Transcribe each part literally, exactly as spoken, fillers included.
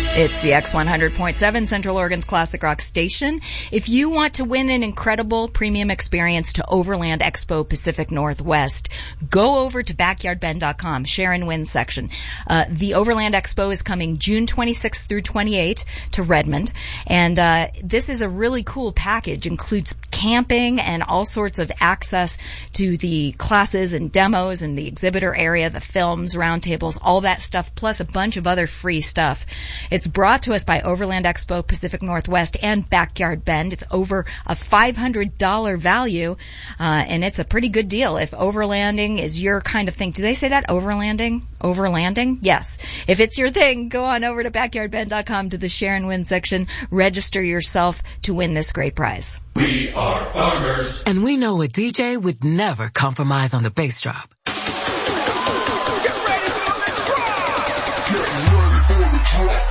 It's the X one hundred point seven, Central Oregon's classic rock station. If you want to win an incredible premium experience to Overland Expo Pacific Northwest, go over to backyard bend dot com, share and win section. Uh, the Overland Expo is coming June twenty-sixth through twenty-eighth to Redmond, and uh, this is a really cool package. Includes camping and all sorts of access to the classes and demos and the exhibitor area, the films, roundtables, all that stuff, plus a bunch of other free stuff. It's brought to us by Overland Expo Pacific Northwest and Backyard Bend. It's over a five hundred dollars value, uh, and it's a pretty good deal. If overlanding is your kind of thing. Do they say that? Overlanding? Overlanding? Yes. If it's your thing, go on over to backyard bend dot com to the share and win section. Register yourself to win this great prize. We are farmers. And we know a D J would never compromise on the bass drop. Get ready for the drop! Get ready for the drop!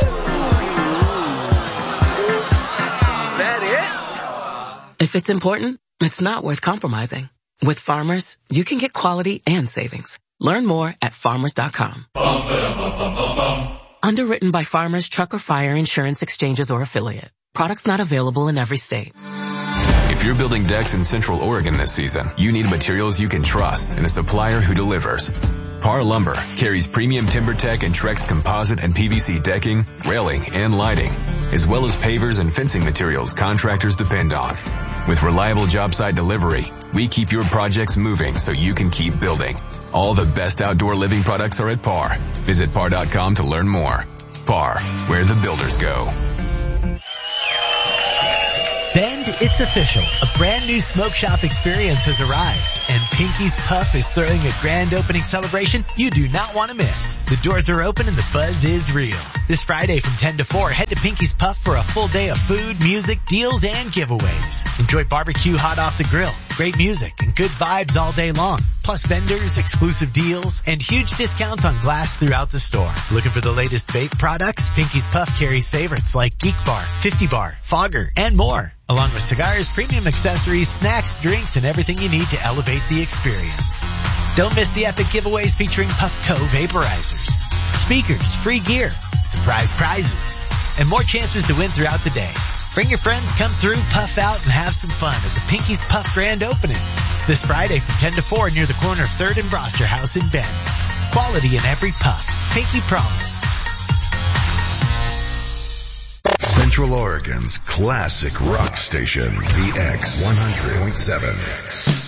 Is that it? If it's important, it's not worth compromising. With Farmers, you can get quality and savings. Learn more at farmers dot com. Bum, ba-dum, bum, bum, bum, bum. Underwritten by Farmers Truck or Fire Insurance Exchanges or Affiliate. Products not available in every state. If you're building decks in Central Oregon this season, you need materials you can trust and a supplier who delivers. Par Lumber carries premium TimberTech and Trex composite and P V C decking, railing, and lighting, as well as pavers and fencing materials contractors depend on. With reliable job site delivery, we keep your projects moving so you can keep building. All the best outdoor living products are at Par. Visit par dot com to learn more. Par, where the builders go. Bend, it's official. A brand new smoke shop experience has arrived, and Pinky's Puff is throwing a grand opening celebration you do not want to miss. The doors are open and the buzz is real. This Friday from ten to four, head to Pinky's Puff for a full day of food, music, deals, and giveaways. Enjoy barbecue hot off the grill, great music, and good vibes all day long. Plus vendors, exclusive deals, and huge discounts on glass throughout the store. Looking for the latest vape products? Pinky's Puff carries favorites like Geek Bar, fifty bar, Fogger, and more. Along with cigars, premium accessories, snacks, drinks, and everything you need to elevate the experience. Don't miss the epic giveaways featuring Puffco vaporizers, speakers, free gear, surprise prizes, and more chances to win throughout the day. Bring your friends, come through, puff out, and have some fun at the Pinky's Puff Grand Opening. It's this Friday from ten to four near the corner of third and Broster House in Bend. Quality in every puff. Pinky promise. Central Oregon's classic rock station, the X one hundred point seven.